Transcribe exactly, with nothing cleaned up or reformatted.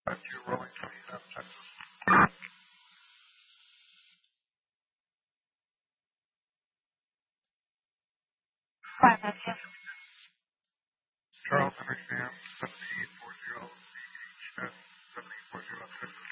five two Rolling twenty-seven, Texas. Five, that's yes. Charles Henry Sam, seven eight four zero.